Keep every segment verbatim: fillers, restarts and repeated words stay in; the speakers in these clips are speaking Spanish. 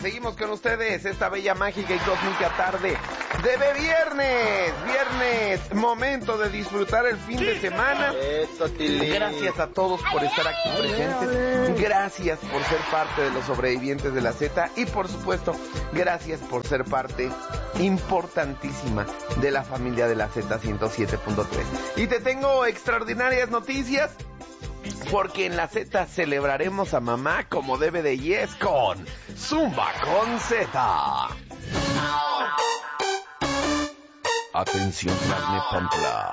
seguimos con ustedes esta bella, mágica y cósmica tarde de be- viernes, viernes, momento de disfrutar el fin de semana. Gracias a todos por estar aquí presentes, gracias por ser parte de los sobrevivientes de la Z y por supuesto, gracias por ser parte importantísima de la familia de la Z ciento siete punto tres. Y te tengo extraordinarias noticias, porque en la Z celebraremos a mamá como debe de y es con Zumba con Z. Atención, Tlalnepantla.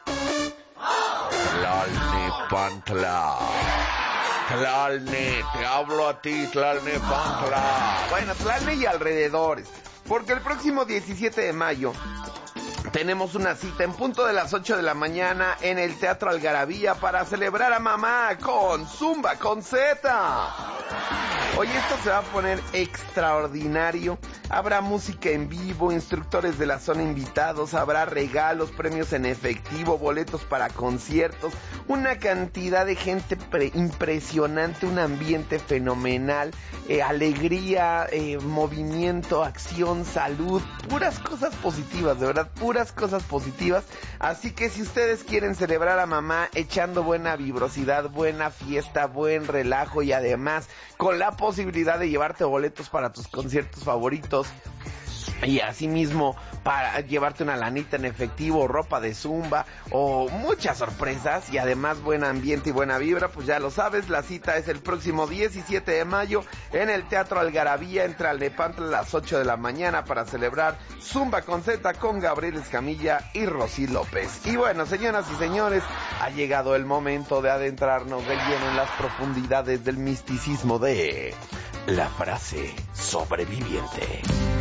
Tlalnepantla. Tlalne, te hablo a ti, Tlalnepantla. Bueno, Tlalne y alrededores, porque el próximo diecisiete de mayo tenemos una cita en punto de las ocho de la mañana en el Teatro Algarabía para celebrar a mamá con Zumba con Z. Hoy esto se va a poner extraordinario. Habrá música en vivo, instructores de la zona invitados, habrá regalos, premios en efectivo, boletos para conciertos, una cantidad de gente pre- impresionante, un ambiente fenomenal, eh, alegría, eh, movimiento, acción, salud, puras cosas positivas, de verdad, puras cosas positivas. Así que si ustedes quieren celebrar a mamá echando buena vibrosidad, buena fiesta, buen relajo y además con la posibilidad de llevarte boletos para tus conciertos favoritos y asimismo para llevarte una lanita en efectivo, ropa de zumba o muchas sorpresas y además buen ambiente y buena vibra, pues ya lo sabes, la cita es el próximo diecisiete de mayo en el Teatro Algarabía en Tlalnepantla a las ocho de la mañana para celebrar Zumba con Z con Gabriel Escamilla y Rosy López. Y bueno, señoras y señores, ha llegado el momento de adentrarnos de lleno en las profundidades del misticismo de la frase sobreviviente.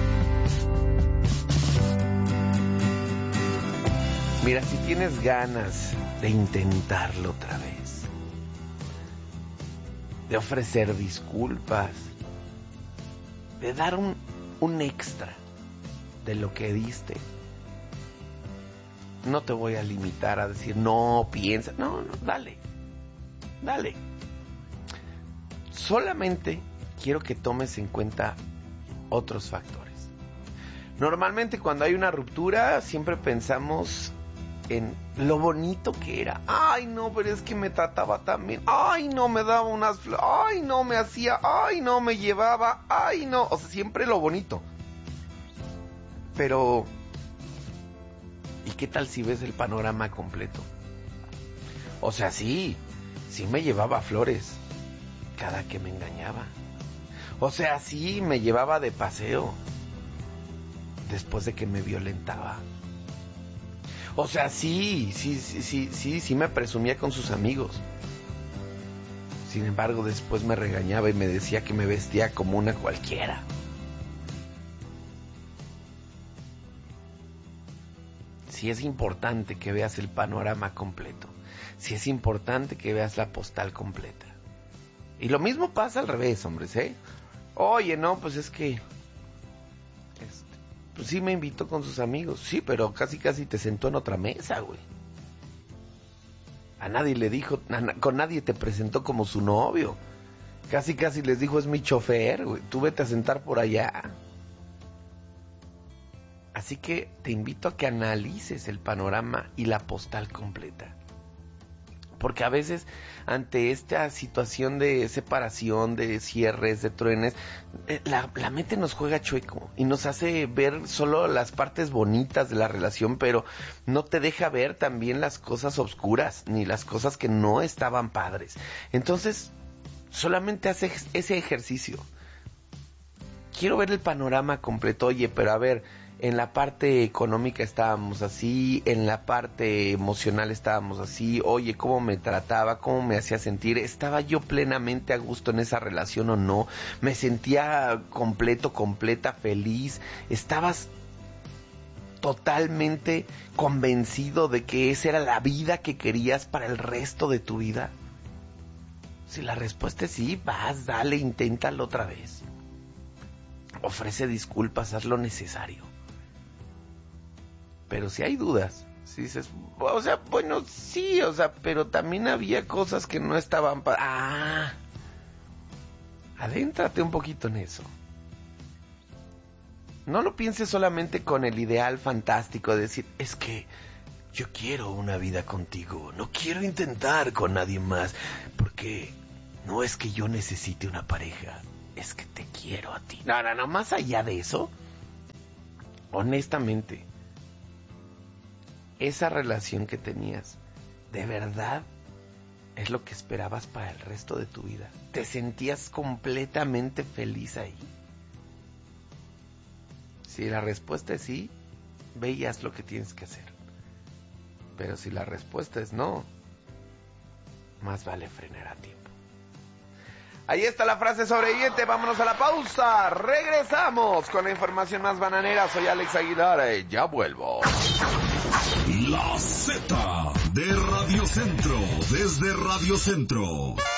Mira, si tienes ganas de intentarlo otra vez, de ofrecer disculpas, de dar un, un extra de lo que diste, no te voy a limitar a decir, no, piensa, no, no, dale, dale. Solamente quiero que tomes en cuenta otros factores. Normalmente cuando hay una ruptura, siempre pensamos en lo bonito que era. Ay, no, pero es que me trataba tan bien. Ay, no, me daba unas flores. Ay, no, me hacía. Ay, no, me llevaba. Ay, no. O sea, siempre lo bonito. Pero, ¿y qué tal si ves el panorama completo? O sea, sí, sí me llevaba flores cada que me engañaba. O sea, sí me llevaba de paseo después de que me violentaba. O sea, sí, sí, sí, sí, sí, sí me presumía con sus amigos. Sin embargo, después me regañaba y me decía que me vestía como una cualquiera. Sí es importante que veas el panorama completo. Sí es importante que veas la postal completa. Y lo mismo pasa al revés, hombres, ¿eh? Oye, no, pues es que... Pues sí me invitó con sus amigos, sí, pero casi casi te sentó en otra mesa, güey. A nadie le dijo, a, con nadie te presentó como su novio. Casi casi les dijo, es mi chofer, güey, tú vete a sentar por allá. Así que te invito a que analices el panorama y la postal completa. Porque a veces ante esta situación de separación, de cierres, de truenes, la, la mente nos juega chueco y nos hace ver solo las partes bonitas de la relación, pero no te deja ver también las cosas oscuras, ni las cosas que no estaban padres. Entonces, solamente hace ese ejercicio. Quiero ver el panorama completo. Oye, pero a ver, en la parte económica estábamos así, en la parte emocional estábamos así, oye, cómo me trataba, cómo me hacía sentir, ¿estaba yo plenamente a gusto en esa relación o no? ¿Me sentía completo, completa, feliz? ¿Estabas totalmente convencido de que esa era la vida que querías para el resto de tu vida? Si la respuesta es sí, vas, dale, inténtalo otra vez. Ofrece disculpas, haz lo necesario. Pero si hay dudas, si dices, o sea, bueno, sí, o sea, pero también había cosas que no estaban para... Ah, adéntrate un poquito en eso. No lo pienses solamente con el ideal fantástico de decir, es que yo quiero una vida contigo, no quiero intentar con nadie más, porque no es que yo necesite una pareja, es que te quiero a ti. No, no, no, más allá de eso, honestamente, esa relación que tenías, ¿de verdad es lo que esperabas para el resto de tu vida? ¿Te sentías completamente feliz ahí? Si la respuesta es sí, ve y haz lo que tienes que hacer. Pero si la respuesta es no, más vale frenar a tiempo. Ahí está la frase sobreviviente. Vámonos a la pausa. Regresamos con la información más bananera. Soy Alex Aguilar. Eh, ya vuelvo. La Z de Radio Centro. Desde Radio Centro.